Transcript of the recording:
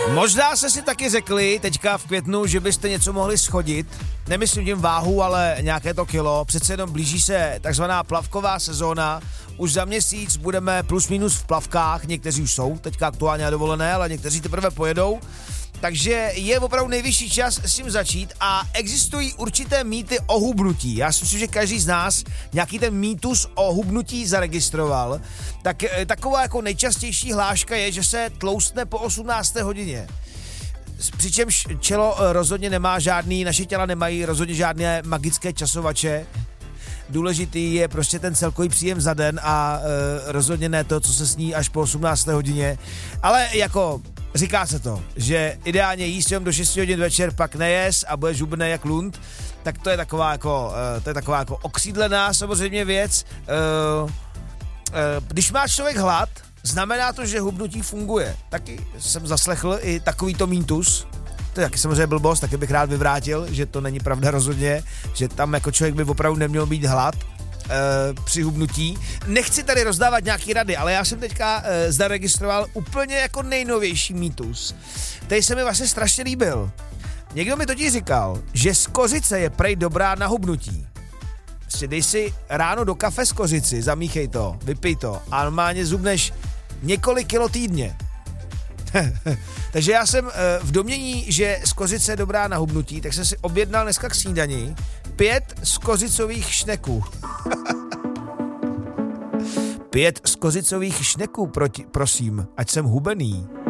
Možná jste si taky řekli teďka v květnu, že byste něco mohli schodit. Nemyslím tím váhu, ale nějaké to kilo. Přece jenom blíží se takzvaná plavková sezóna. Už za měsíc budeme plus minus v plavkách. Někteří už jsou teďka aktuálně na dovolené, ale někteří teprve pojedou. Takže je opravdu nejvyšší čas s tím začít a existují určité mýty o hubnutí. Já si myslím, že každý z nás nějaký ten mýtus o hubnutí zaregistroval. Tak taková jako nejčastější hláška je, že se tloustne po 18. hodině. Přičemž čelo rozhodně nemá žádný, naše těla nemají rozhodně žádné magické časovače. Důležitý je prostě ten celkový příjem za den a rozhodně ne to, co se sní až po 18. hodině. Ale jako říká se to, že ideálně jíst jenom do 6 hodin večer, pak nejes a budeš hubenej jak lund, tak to je taková jako okřídlená samozřejmě věc. Když má člověk hlad, znamená to, že hubnutí funguje. Taky jsem zaslechl i takovýto mýtus. To je taky samozřejmě blbost, taky bych rád vyvrátil, že to není pravda rozhodně, že tam jako člověk by opravdu neměl být hlad při hubnutí. Nechci tady rozdávat nějaký rady, ale já jsem teďka zaregistroval úplně jako nejnovější mýtus. Který se mi vlastně strašně líbil. Někdo mi totiž říkal, že z kořice je prej dobrá na hubnutí. Prostě dej si ráno do kafe z kořici, zamíchej to, vypij to a normálně zhubneš několik kilo týdně. Takže já jsem v domnění, že z kořice je dobrá na hubnutí, tak jsem si objednal dneska k snídani 5 skořicových šneků. 5 skořicových šneků, prosím, ať jsem hubený.